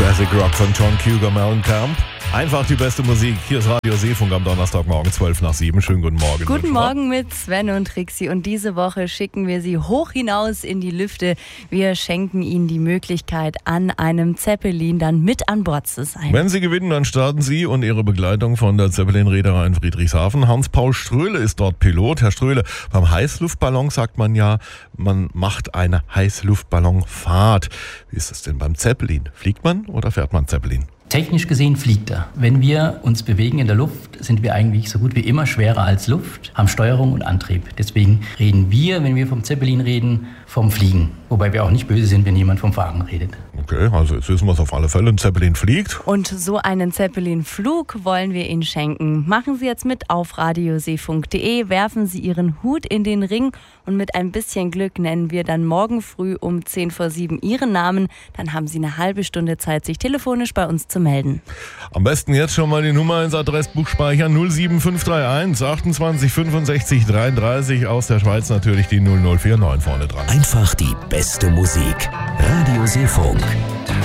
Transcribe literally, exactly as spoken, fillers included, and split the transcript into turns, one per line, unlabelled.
Classic Rock von John Cougar Mellencamp. Einfach die beste Musik. Hier ist Radio Seefunk am Donnerstagmorgen, zwölf nach sieben. Schönen guten Morgen.
Guten Morgen mit Sven und Trixi. Und diese Woche schicken wir Sie hoch hinaus in die Lüfte. Wir schenken Ihnen die Möglichkeit, an einem Zeppelin dann mit an Bord zu sein.
Wenn Sie gewinnen, dann starten Sie und Ihre Begleitung von der Zeppelin-Reederei in Friedrichshafen. Hans-Paul Ströhle ist dort Pilot. Herr Ströhle, beim Heißluftballon sagt man ja, man macht eine Heißluftballonfahrt. Wie ist das denn beim Zeppelin? Fliegt man oder fährt man Zeppelin?
Technisch gesehen fliegt er. Wenn wir uns bewegen in der Luft, sind wir eigentlich so gut wie immer schwerer als Luft, haben Steuerung und Antrieb. Deswegen reden wir, wenn wir vom Zeppelin reden, vom Fliegen. Wobei wir auch nicht böse sind, wenn jemand vom Fahren redet.
Okay, also jetzt wissen wir es auf alle Fälle, ein Zeppelin fliegt.
Und so einen Zeppelin-Flug wollen wir Ihnen schenken. Machen Sie jetzt mit auf radioseefunk punkt de, werfen Sie Ihren Hut in den Ring und mit ein bisschen Glück nennen wir dann morgen früh um zehn vor sieben Ihren Namen. Dann haben Sie eine halbe Stunde Zeit, sich telefonisch bei uns zu melden.
Am besten jetzt schon mal die Nummer ins Adressbuch speichern. null sieben fünf drei eins achtundzwanzig fünfundsechzig dreiunddreißig. Aus der Schweiz natürlich die null null vier neun vorne dran.
Einfach die beste Musik. Radio Seefunk.